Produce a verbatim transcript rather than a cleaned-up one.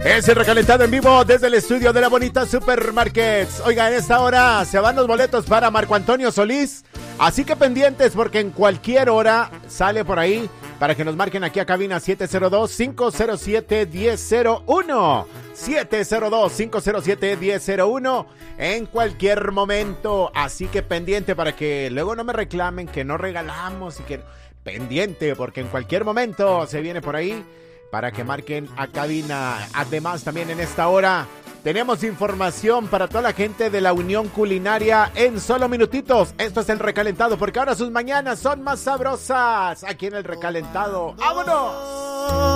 Es el recalentado en vivo desde el estudio de la Bonita Supermarkets. Oiga, en esta hora se van los boletos para Marco Antonio Solís. Así que pendientes porque en cualquier hora sale por ahí para que nos marquen aquí a cabina siete cero dos, cinco cero siete, uno cero cero uno. siete cero dos, cinco cero siete, uno cero cero uno en cualquier momento. Así que pendiente para que luego no me reclamen que no regalamos y que... Pendiente porque en cualquier momento se viene por ahí para que marquen a cabina. Además, también en esta hora tenemos información para toda la gente de la Unión Culinaria en solo minutitos. Esto es el recalentado, porque ahora sus mañanas son más sabrosas. Aquí en el recalentado. ¡Vámonos!